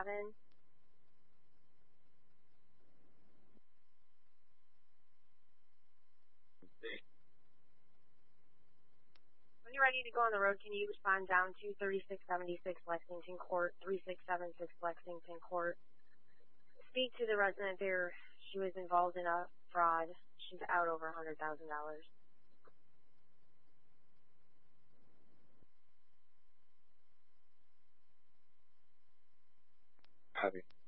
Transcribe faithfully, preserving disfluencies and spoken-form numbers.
seven. When you're ready to go on the road, can you respond down to thirty-six seventy-six Lexington Court, three six seven six Lexington Court? Speak to the resident there. She was involved in a fraud. She's out over one hundred thousand dollars. Copy.